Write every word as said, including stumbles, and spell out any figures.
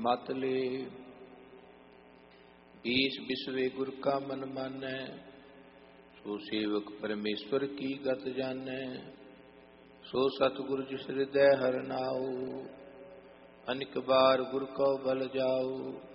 मत ले। बीस बिसवे गुर का मन मानै, सो सेवक परमेश्वर की गत जानै। सो सतगुर जिस हृदय हर नाऊ, अनिक बार गुर को बल जाऊ।